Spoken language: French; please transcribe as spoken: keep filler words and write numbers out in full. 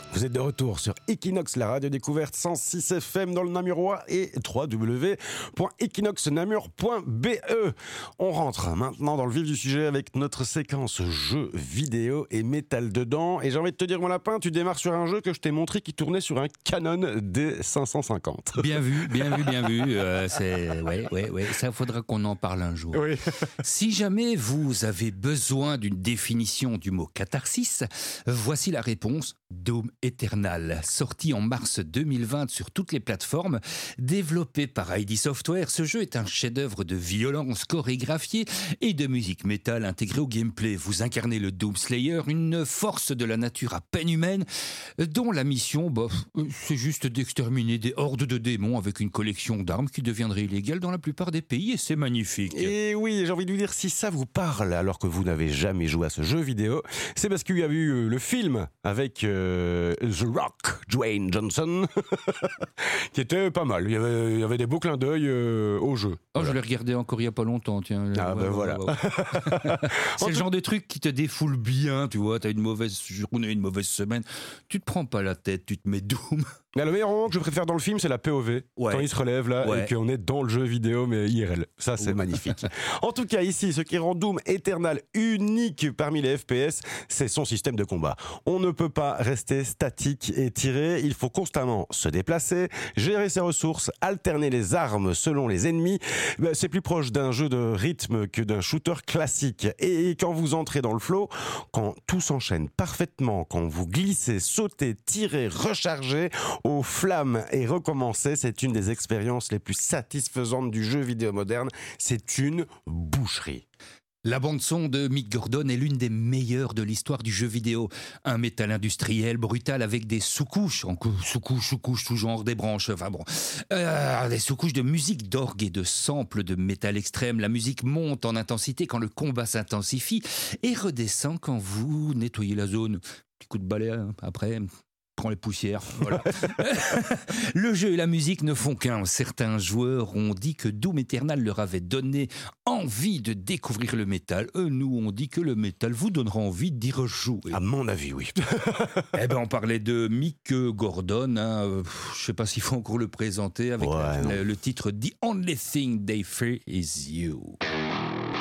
Vous êtes de retour sur Equinox, la radio découverte cent six F M dans le Namurois et w w w point equinox namur point b e. On rentre maintenant dans le vif du sujet avec notre séquence jeux vidéo et métal dedans. Et j'ai envie de te dire, mon lapin, tu démarres sur un jeu que je t'ai montré qui tournait sur un Canon D cinq cent cinquante. Bien vu, bien vu, bien vu. Euh, c'est... Ouais, ouais, ouais. Ça, faudra qu'on en parle un jour. Oui. Si jamais vous avez besoin d'une définition du mot catharsis, voici la réponse. Doom Eternal, sorti en mars deux mille vingt sur toutes les plateformes, développé par I D Software, ce jeu est un chef-d'œuvre de violence chorégraphiée et de musique métal intégrée au gameplay. Vous incarnez le Doom Slayer, une force de la nature à peine humaine, dont la mission, bah, c'est juste d'exterminer des hordes de démons avec une collection d'armes qui deviendrait illégale dans la plupart des pays, et c'est magnifique. Et oui, j'ai envie de vous dire, si ça vous parle alors que vous n'avez jamais joué à ce jeu vidéo, c'est parce qu'il y a eu le film avec euh, The Rock, Dwayne Johnson, qui était pas mal. Il y avait, il y avait des beaux clins d'œil euh, au jeu. Oh, voilà. Je l'ai regardé encore il n'y a pas longtemps, tiens. Ah ouais, ben ouais, voilà. ouais, ouais. C'est le genre de truc qui te défoule bien, tu vois. T'as une mauvaise journée, une mauvaise semaine. Tu te prends pas la tête, tu te mets Doom. Mais le meilleur moment que je préfère dans le film, c'est la P O V. Ouais. Quand il se relève là Ouais. et qu'on est dans le jeu vidéo, mais I R L. Ça, c'est Ouais. magnifique. En tout cas, ici, ce qui rend Doom Eternal unique parmi les F P S, c'est son système de combat. On ne peut pas rester statique et tirer. Il faut constamment se déplacer, gérer ses ressources, alterner les armes selon les ennemis. Ben, c'est plus proche d'un jeu de rythme que d'un shooter classique. Et quand vous entrez dans le flow, quand tout s'enchaîne parfaitement, quand vous glissez, sautez, tirez, rechargez, aux flammes et recommencer, c'est une des expériences les plus satisfaisantes du jeu vidéo moderne. C'est une boucherie. La bande-son de Mick Gordon est l'une des meilleures de l'histoire du jeu vidéo. Un métal industriel brutal avec des sous-couches, en cou- sous-couches, sous-couches, sous-genres, des branches, enfin bon. Euh, des sous-couches de musique d'orgue et de samples de métal extrême. La musique monte en intensité quand le combat s'intensifie et redescend quand vous nettoyez la zone. Petit coup de balai hein, après... prend les poussières, voilà. Le jeu et la musique ne font qu'un. Certains joueurs ont dit que Doom Eternal leur avait donné envie de découvrir le métal. Eux, nous, on dit que le métal vous donnera envie d'y rejouer. À mon avis, oui. Eh ben, on parlait de Mick Gordon. Hein. Euh, je sais pas s'il faut encore le présenter avec Ouais, le, non. le titre The Only Thing They Fear Is You.